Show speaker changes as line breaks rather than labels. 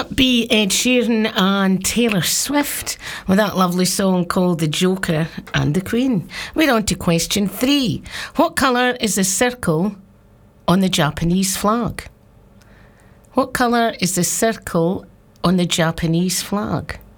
that be Ed Sheeran and Taylor Swift with that lovely song called The Joker and the Queen. We're on to question 3. What colour is the circle on the Japanese flag? What colour is the circle on the Japanese flag?